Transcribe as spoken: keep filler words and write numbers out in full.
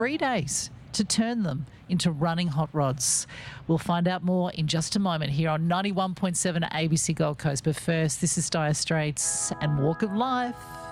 three days to turn them into running hot rods. We'll find out more in just a moment here on ninety-one point seven A B C Gold Coast. But first, this is Dire Straits and Walk of Life.